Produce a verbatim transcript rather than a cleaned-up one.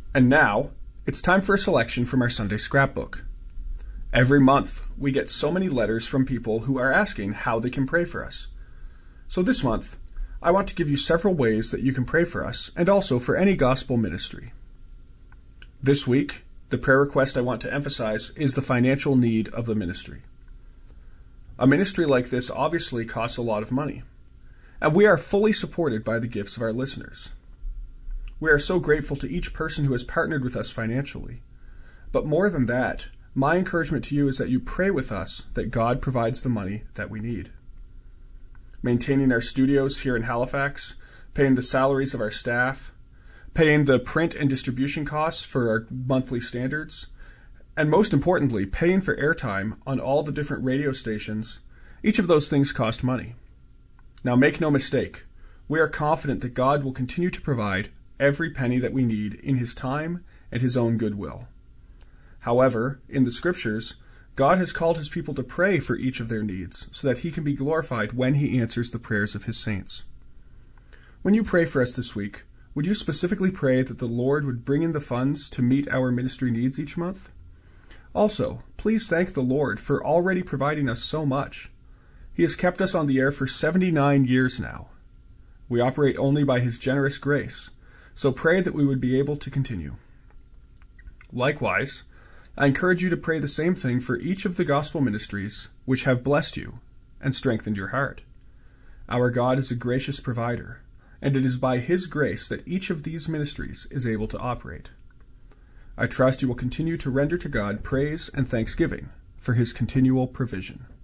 And now, it's time for a selection from our Sunday scrapbook. Every month, we get so many letters from people who are asking how they can pray for us. So this month, I want to give you several ways that you can pray for us and also for any gospel ministry. This week, the prayer request I want to emphasize is the financial need of the ministry. A ministry like this obviously costs a lot of money, and we are fully supported by the gifts of our listeners. We are so grateful to each person who has partnered with us financially. But more than that, my encouragement to you is that you pray with us that God provides the money that we need. Maintaining our studios here in Halifax, paying the salaries of our staff, paying the print and distribution costs for our monthly standards, and most importantly, paying for airtime on all the different radio stations, each of those things cost money. Now make no mistake, we are confident that God will continue to provide every penny that we need in His time and His own goodwill. However, in the Scriptures, God has called His people to pray for each of their needs so that He can be glorified when He answers the prayers of His saints. When you pray for us this week, would you specifically pray that the Lord would bring in the funds to meet our ministry needs each month? Also, please thank the Lord for already providing us so much. He has kept us on the air for seventy-nine years now. We operate only by His generous grace, so pray that we would be able to continue. Likewise, I encourage you to pray the same thing for each of the gospel ministries which have blessed you and strengthened your heart. Our God is a gracious provider, and it is by His grace that each of these ministries is able to operate. I trust you will continue to render to God praise and thanksgiving for His continual provision.